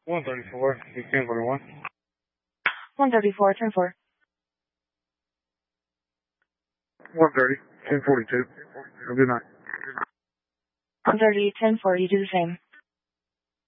134, 1041. 134, turn 4. 130, 1042. Have a good night. 130, 1040, do the same.